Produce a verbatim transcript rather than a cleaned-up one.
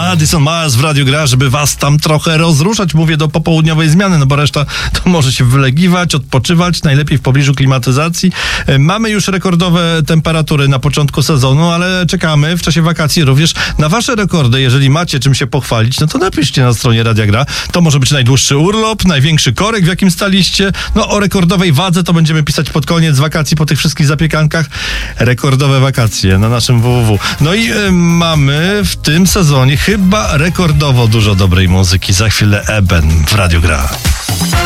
Madison Miles w Radiu Gra, żeby was tam trochę rozruszać. Mówię do popołudniowej zmiany, no bo reszta to może się wylegiwać, odpoczywać, najlepiej w pobliżu klimatyzacji. Mamy już rekordowe temperatury na początku sezonu, ale czekamy w czasie wakacji również na wasze rekordy. Jeżeli macie czym się pochwalić, no to napiszcie na stronie Radia Gra. To może być najdłuższy urlop, największy korek, w jakim staliście. No o rekordowej wadze to będziemy pisać pod koniec wakacji, po tych wszystkich zapiekankach. Rekordowe wakacje na naszym www. No i y, mamy w tym sezonie chyba rekordowo dużo dobrej muzyki. Za chwilę Eben w Radiu Gra.